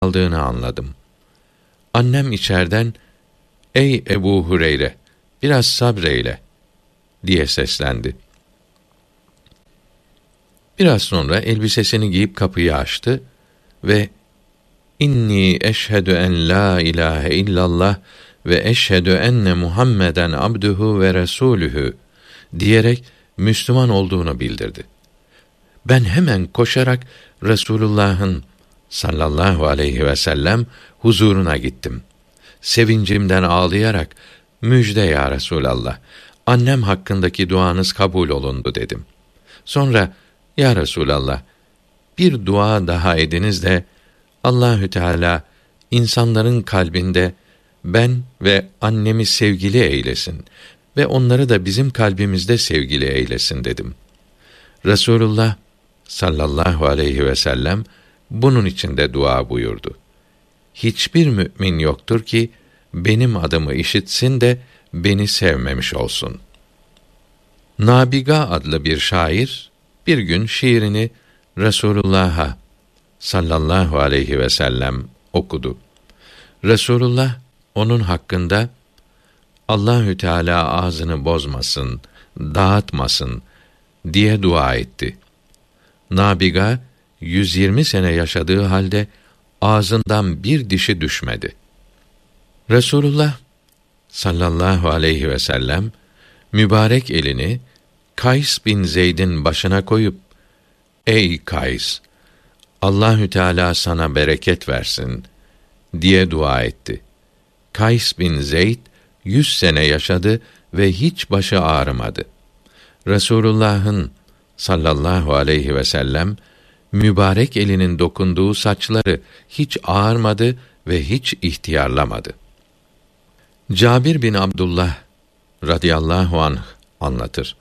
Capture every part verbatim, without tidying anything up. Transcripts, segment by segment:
aldığını anladım. Annem içerden, "Ey Ebu Hureyre, biraz sabreyle," diye seslendi. Biraz sonra elbisesini giyip kapıyı açtı ve "İnni eşhedü en la ilahe illallah ve eşhedü enne Muhammeden abduhu ve resulühü" diyerek Müslüman olduğunu bildirdi. Ben hemen koşarak Resulullah'ın sallallahu aleyhi ve sellem huzuruna gittim. Sevincimden ağlayarak, "Müjde ya Resulallah, annem hakkındaki duanız kabul olundu," dedim. Sonra, "Ya Resulallah, bir dua daha ediniz de Allahü Teala insanların kalbinde ben ve annemi sevgili eylesin ve onları da bizim kalbimizde sevgili eylesin," dedim. Resulullah sallallahu aleyhi ve sellem bunun için de dua buyurdu. Hiçbir mümin yoktur ki benim adımı işitsin de beni sevmemiş olsun. Nabiga adlı bir şair bir gün şiirini Resulullah'a sallallahu aleyhi ve sellem okudu. Resulullah onun hakkında Allahü Teala ağzını bozmasın, dağıtmasın diye dua etti. Nabiga yüz yirmi sene yaşadığı halde ağzından bir dişi düşmedi. Resulullah sallallahu aleyhi ve sellem mübarek elini Kays bin Zeyd'in başına koyup, "Ey Kays, Allahü Teala sana bereket versin," diye dua etti. Kays bin Zeyd yüz sene yaşadı ve hiç başı ağrımadı. Resulullah'ın sallallahu aleyhi ve sellem mübarek elinin dokunduğu saçları hiç ağarmadı ve hiç ihtiyarlamadı. Cabir bin Abdullah radıyallahu anh anlatır.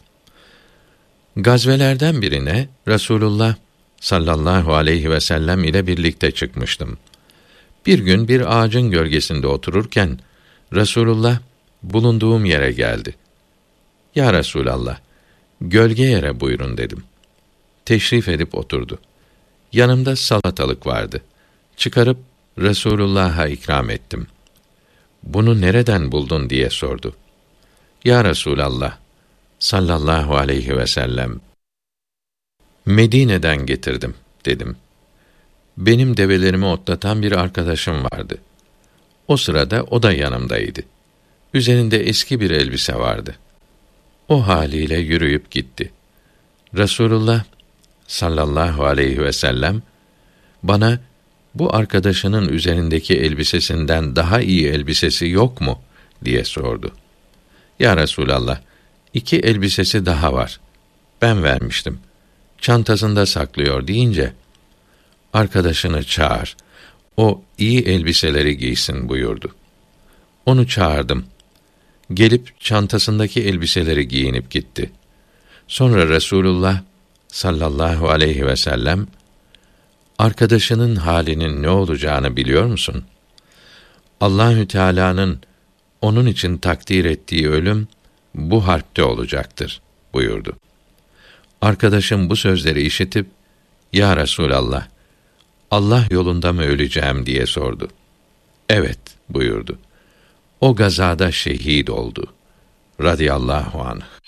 Gazvelerden birine Resulullah sallallahu aleyhi ve sellem ile birlikte çıkmıştım. Bir gün bir ağacın gölgesinde otururken Resulullah bulunduğum yere geldi. "Ya Resulallah, gölge yere buyurun," dedim. Teşrif edip oturdu. Yanımda salatalık vardı. Çıkarıp Resulullah'a ikram ettim. "Bunu nereden buldun?" diye sordu. "Ya Resulallah sallallahu aleyhi ve sellem, Medine'den getirdim," dedim. Benim develerimi otlatan bir arkadaşım vardı. O sırada o da yanımdaydı. Üzerinde eski bir elbise vardı. O haliyle yürüyüp gitti. Resulullah sallallahu aleyhi ve sellem bana, "Bu arkadaşının üzerindeki elbisesinden daha iyi elbisesi yok mu?" diye sordu. "Ya Resulallah, iki elbisesi daha var. Ben vermiştim. Çantasında saklıyor," deyince, "Arkadaşını çağır. O iyi elbiseleri giysin," buyurdu. Onu çağırdım. Gelip çantasındaki elbiseleri giyinip gitti. Sonra Resulullah sallallahu aleyhi ve sellem, "Arkadaşının halinin ne olacağını biliyor musun? Allahü Teala'nın onun için takdir ettiği ölüm bu harpte olacaktır," buyurdu. Arkadaşım bu sözleri işitip, "Ya Resulallah, Allah yolunda mı öleceğim?" diye sordu. "Evet," buyurdu. O gazada şehit oldu radıyallahu anh.